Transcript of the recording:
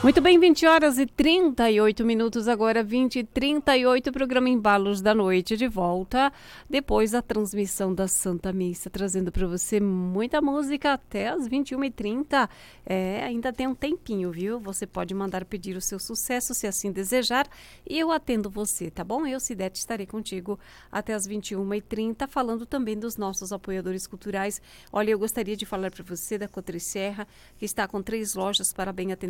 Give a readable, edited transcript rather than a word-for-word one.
Muito bem, 20 horas e 38 minutos agora, 20h38, programa Embalos da Noite de volta, depois da transmissão da Santa Missa, trazendo para você muita música até as 21h30. Ainda tem um tempinho, viu? Você pode mandar pedir o seu sucesso, se assim desejar, e eu atendo você, tá bom? Eu, Cidete, estarei contigo até as 21h30, falando também dos nossos apoiadores culturais. Olha, eu gostaria de falar para você da Cotricerra, que está com 3 lojas para bem atender